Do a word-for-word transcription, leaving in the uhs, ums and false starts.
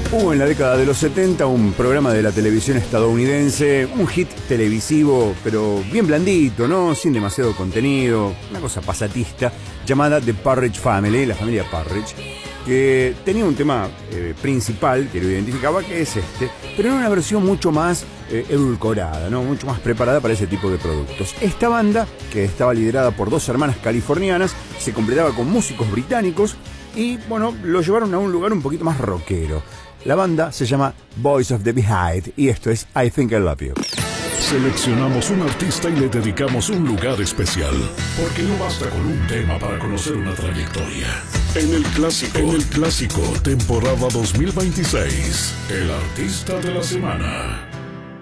Hubo en la década de los setenta un programa de la televisión estadounidense, un hit televisivo, pero bien blandito, ¿no? Sin demasiado contenido, una cosa pasatista, llamada The Partridge Family, la familia Partridge, que tenía un tema eh, principal que lo identificaba, que es este, pero en una versión mucho más eh, edulcorada, ¿no? Mucho más preparada para ese tipo de productos. Esta banda, que estaba liderada por dos hermanas californianas, se completaba con músicos británicos y, bueno, lo llevaron a un lugar un poquito más rockero. La banda se llama Boys of the Behind y esto es I Think I Love You. Seleccionamos un artista y le dedicamos un lugar especial, porque no basta con un tema para conocer una trayectoria. En el clásico, en el clásico, temporada dos mil veintiséis, el artista de la semana.